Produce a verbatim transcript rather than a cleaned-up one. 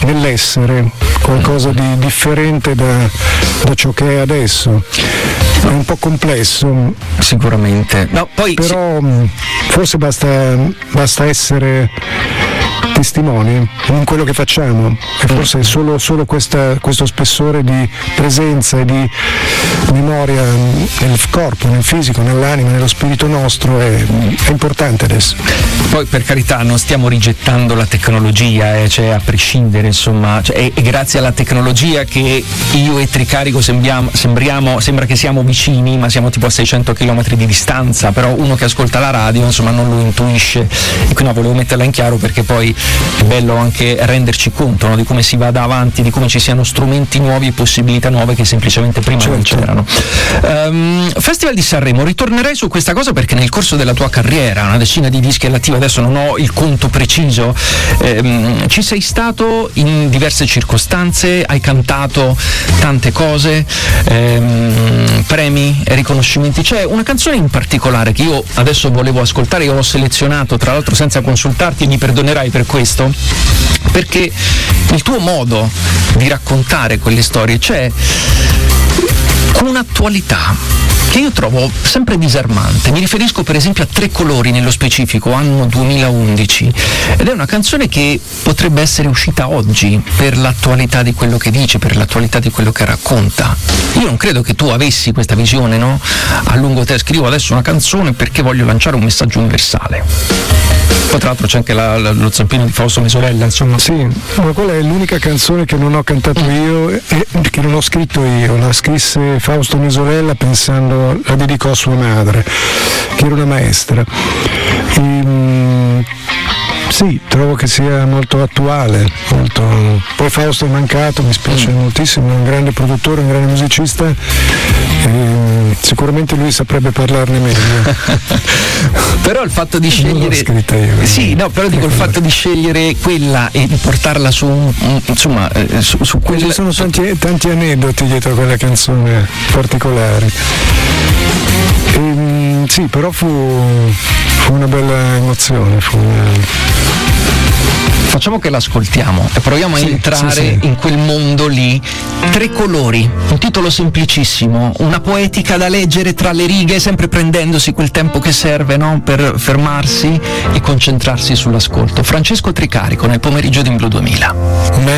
nell'essere, qualcosa di differente da, da ciò che è adesso. È un po' complesso sicuramente, no, poi però si... forse basta, basta essere testimoni in quello che facciamo, e forse solo, solo questa, questo spessore di presenza e di memoria nel corpo, nel fisico, nell'anima, nello spirito nostro è, è importante adesso. Poi per carità non stiamo rigettando la tecnologia, eh, cioè a prescindere, insomma, cioè, è, è grazie alla tecnologia che io e Tricarico sembriamo, sembriamo, sembra che siamo vicini, ma siamo tipo a seicento chilometri di distanza, però uno che ascolta la radio insomma non lo intuisce, e quindi no, volevo metterla in chiaro perché poi è bello anche renderci conto, no, di come si vada avanti, di come ci siano strumenti nuovi e possibilità nuove che semplicemente prima certo. non c'erano. Um, Festival di Sanremo, ritornerei su questa cosa perché nel corso della tua carriera, una decina di dischi all'attivo, adesso non ho il conto preciso, ehm, ci sei stato in diverse circostanze, hai cantato tante cose, ehm, premi e riconoscimenti. C'è una canzone in particolare che io adesso volevo ascoltare, io l'ho selezionato tra l'altro senza consultarti e mi perdonerai per questo, perché il tuo modo di raccontare quelle storie c'è un'attualità che io trovo sempre disarmante. Mi riferisco per esempio a Tre Colori nello specifico, anno duemilaundici, ed è una canzone che potrebbe essere uscita oggi per l'attualità di quello che dice, per l'attualità di quello che racconta. Io non credo che tu avessi questa visione, no? A lungo te scrivo adesso una canzone perché voglio lanciare un messaggio universale. Poi tra l'altro c'è anche la, la, lo zampino di Fausto Mia Sorella, insomma. Sì, ma quella è l'unica canzone che non ho cantato io e che non ho scritto io, la scrisse Fausto Mia Sorella pensando, la dedicò a sua madre, che era una maestra. E, mh, sì, trovo che sia molto attuale, molto... poi Fausto è mancato, mi spiace mm. moltissimo, è un grande produttore, un grande musicista, e sicuramente lui saprebbe parlarne meglio. Però il fatto di scegliere... Non l'ho scritta io. Sì, no, però dico il fatto di scegliere quella e di portarla su, insomma, su, su quella... Ci sono tanti, tanti aneddoti dietro a quella canzone particolare. E, sì, però fu, fu una bella emozione, fu una... Facciamo che l'ascoltiamo e proviamo a sì, entrare sì, sì. in quel mondo lì. Tre Colori, un titolo semplicissimo, una poetica da leggere tra le righe, sempre prendendosi quel tempo che serve, no? Per fermarsi e concentrarsi sull'ascolto. Francesco Tricarico nel pomeriggio di In Blu duemila.